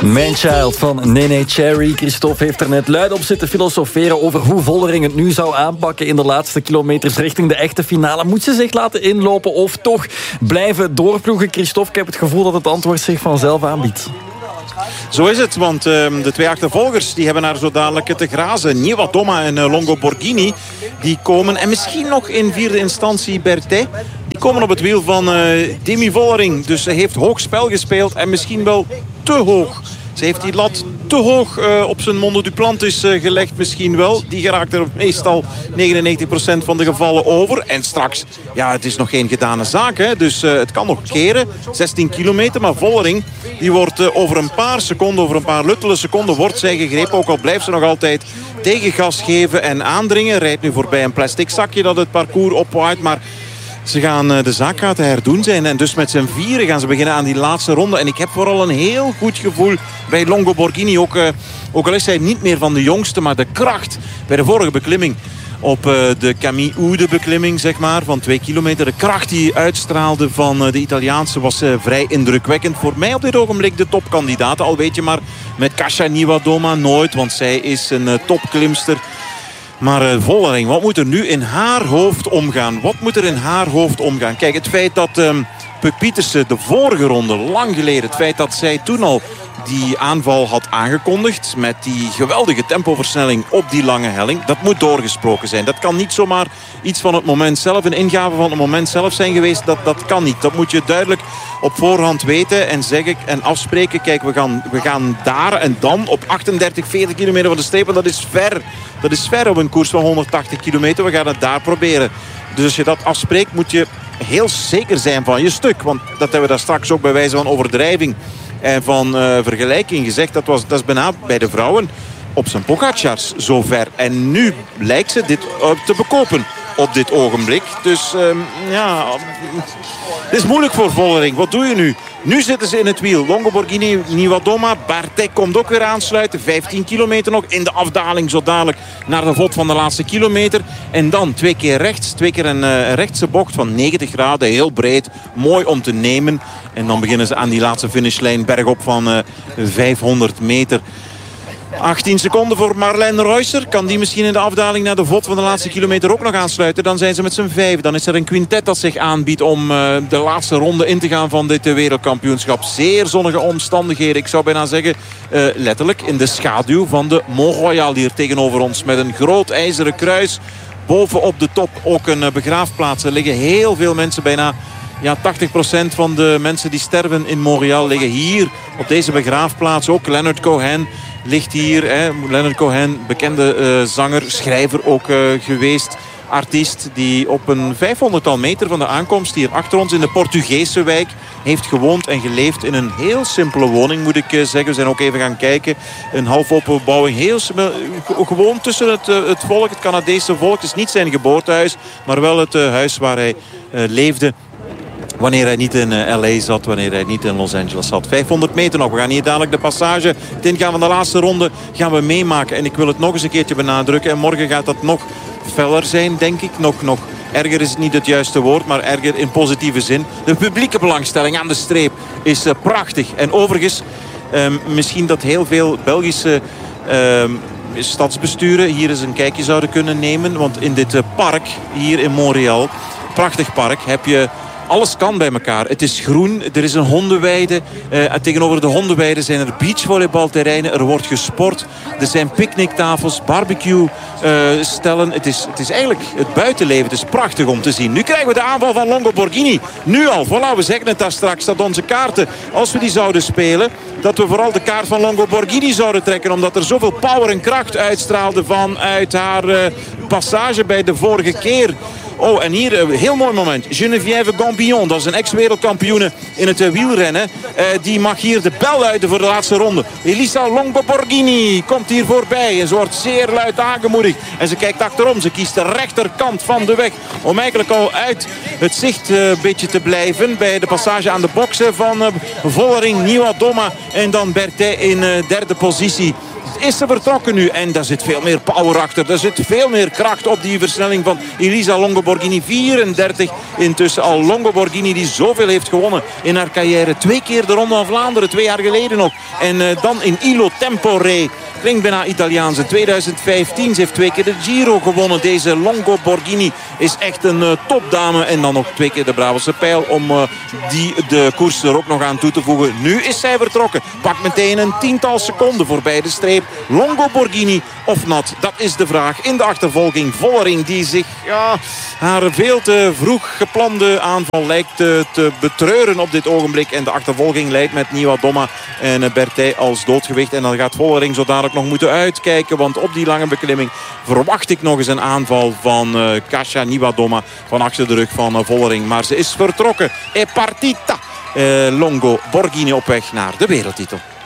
Manchild van Nene Cherry. Christophe heeft er net luid op zitten filosoferen over hoe Vollering het nu zou aanpakken in de laatste kilometers richting de echte finale. Moet ze zich laten inlopen of toch blijven doorploegen? Christophe, ik heb het gevoel dat het antwoord zich vanzelf aanbiedt. Zo is het, want de twee achtervolgers die hebben haar zo dadelijk te grazen. Nieuwa Doma en Longo Borghini, die komen. En misschien nog in vierde instantie Berthet. Die komen op het wiel van Demi Vollering. Dus ze heeft hoog spel gespeeld en misschien wel te hoog. Ze heeft die lat te hoog op zijn Mondo Duplantis gelegd misschien wel. Die geraakt er meestal 99% van de gevallen over. En straks, ja, het is nog geen gedane zaak. Hè? Dus het kan nog keren. 16 kilometer, maar Vollering die wordt over een paar seconden, over een paar luttele seconden wordt zij gegrepen. Ook al blijft ze nog altijd tegengas geven en aandringen. Rijdt nu voorbij een plastic zakje dat het parcours opwaait. Maar ze gaan de zaak gaat te herdoen zijn. En dus met z'n vieren gaan ze beginnen aan die laatste ronde. En ik heb vooral een heel goed gevoel bij Longo Borghini. Ook al is hij niet meer van de jongste. Maar de kracht bij de vorige beklimming op de Camille Oude beklimming, zeg maar, van 2 kilometer. De kracht die uitstraalde van de Italiaanse was vrij indrukwekkend. Voor mij op dit ogenblik de topkandidaat. Al weet je maar met Kasia Niewiadoma nooit. Want zij is een topklimster. Maar Vollering, wat moet er nu in haar hoofd omgaan? Wat moet er in haar hoofd omgaan? Kijk, het feit dat Puk Pietersen de vorige ronde, lang geleden, het feit dat zij toen al die aanval had aangekondigd met die geweldige tempoversnelling op die lange helling, dat moet doorgesproken zijn. Dat kan niet zomaar iets van het moment zelf, een ingave van het moment zelf zijn geweest. Dat kan niet. Dat moet je duidelijk op voorhand weten en zeggen en afspreken. Kijk, we gaan daar en dan op 38, 40 kilometer van de streep. En dat is ver. Dat is ver op een koers van 180 kilometer. We gaan het daar proberen. Dus als je dat afspreekt, moet je heel zeker zijn van je stuk. Want dat hebben we daar straks ook bij wijze van overdrijving en van vergelijking gezegd. Dat is bijna bij de vrouwen op zijn Pogacars zover. En nu lijkt ze dit te bekopen op dit ogenblik. Dus ja, het is moeilijk voor Vollering. Wat doe je nu? Nu zitten ze in het wiel. Longo Borghini, Niewiadoma. Berthet komt ook weer aansluiten. 15 kilometer nog in de afdaling zo dadelijk naar de vod van de laatste kilometer. En dan 2 keer rechts. 2 keer een rechtse bocht van 90 graden. Heel breed. Mooi om te nemen. En dan beginnen ze aan die laatste finishlijn bergop van 500 meter. 18 seconden voor Marlene Reusser. Kan die misschien in de afdaling naar de vod van de laatste kilometer ook nog aansluiten? Dan zijn ze met z'n 5. Dan is er een quintet dat zich aanbiedt om de laatste ronde in te gaan van dit wereldkampioenschap. Zeer zonnige omstandigheden. Ik zou bijna zeggen letterlijk in de schaduw van de Mont Royal hier tegenover ons. Met een groot ijzeren kruis. Bovenop de top ook een begraafplaats. Er liggen heel veel mensen, bijna 80% van de mensen die sterven in Montreal liggen hier op deze begraafplaats. Ook Leonard Cohen ligt hier. Leonard Cohen, bekende zanger, schrijver ook geweest. Artiest die op een 500-tal meter van de aankomst hier achter ons in de Portugese wijk heeft gewoond en geleefd in een heel simpele woning, moet ik zeggen. We zijn ook even gaan kijken. Een halfopen bebouwing. Heel gewoon tussen het volk, het Canadese volk. Het is niet zijn geboortehuis, maar wel het huis waar hij leefde wanneer hij niet in LA zat, wanneer hij niet in Los Angeles zat. 500 meter nog. We gaan hier dadelijk de passage, het ingaan van de laatste ronde, gaan we meemaken. En ik wil het nog eens een keertje benadrukken. En morgen gaat dat nog feller zijn, denk ik. Nog erger is het niet het juiste woord, maar erger in positieve zin. De publieke belangstelling aan de streep is prachtig. En overigens, misschien dat heel veel Belgische stadsbesturen hier eens een kijkje zouden kunnen nemen. Want in dit park, hier in Montreal, prachtig park, heb je alles kan bij elkaar. Het is groen, er is een hondenweide. Tegenover de hondenweide zijn er beachvolleybalterreinen. Er wordt gesport. Er zijn picknicktafels, barbecue stellen. Het is eigenlijk het buitenleven. Het is prachtig om te zien. Nu krijgen we de aanval van Longo Borghini. Nu al. Voilà, we zeggen het daar straks. Dat onze kaarten, als we die zouden spelen, dat we vooral de kaart van Longo Borghini zouden trekken. Omdat er zoveel power en kracht uitstraalde vanuit haar passage bij de vorige keer. Oh, en hier een heel mooi moment. Geneviève Gambillon, dat is een ex-wereldkampioene in het wielrennen. Die mag hier de bel luiden voor de laatste ronde. Elisa Longo Borghini komt hier voorbij. En ze wordt zeer luid aangemoedigd. En ze kijkt achterom. Ze kiest de rechterkant van de weg. Om eigenlijk al uit het zicht een beetje te blijven. Bij de passage aan de boksen van Vollering, Niewiadoma. En dan Berthet in derde positie. is ze vertrokken nu. En daar zit veel meer power achter. Er zit veel meer kracht op die versnelling van Elisa Longo Borghini. 34 intussen al. Longo Borghini die zoveel heeft gewonnen in haar carrière. 2 keer de Ronde van Vlaanderen, 2 jaar geleden nog. En dan in Ilo Tempore. Klinkt bijna Italiaans. In 2015, ze heeft 2 keer de Giro gewonnen. Deze Longo Borghini is echt een topdame. En dan nog 2 keer de Brabantse Pijl om de koers er ook nog aan toe te voegen. Nu is zij vertrokken. Pakt meteen een 10-tal seconden voorbij de streep. Longo Borghini of not? Dat is de vraag in de achtervolging. Vollering die zich haar veel te vroeg geplande aanval lijkt te betreuren op dit ogenblik. En de achtervolging leidt met Niwa-Doma en Berthet als doodgewicht. En dan gaat Vollering zo dadelijk nog moeten uitkijken. Want op die lange beklimming verwacht ik nog eens een aanval van Kasia Niwa-Doma van achter de rug van Vollering. Maar ze is vertrokken. E partita. Longo Borghini op weg naar de wereldtitel.